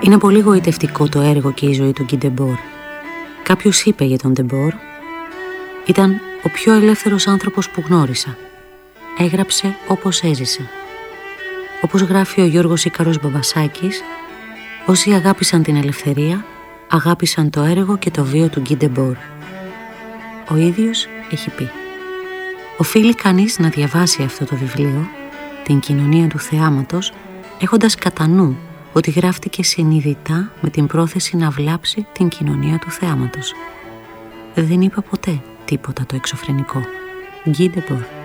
Είναι πολύ γοητευτικό το έργο και η ζωή του Γκί Ντεμπόρ. Κάποιος είπε για τον Ντεμπόρ: «Ήταν ο πιο ελεύθερος άνθρωπος που γνώρισα. Έγραψε όπως έζησε». Όπως γράφει ο Γιώργος Ικαρός Μπαμπασάκης, όσοι αγάπησαν την ελευθερία, αγάπησαν το έργο και το βίο του Γκί Ντεμπόρ. Ο ίδιος έχει πει: «Οφείλει κανείς να διαβάσει αυτό το βιβλίο, την κοινωνία του θεάματος, έχοντας κατά νου ότι γράφτηκε συνειδητά με την πρόθεση να βλάψει την κοινωνία του θεάματος». Δεν είπα ποτέ τίποτα το εξωφρενικό. Γκί Ντεμπόρ.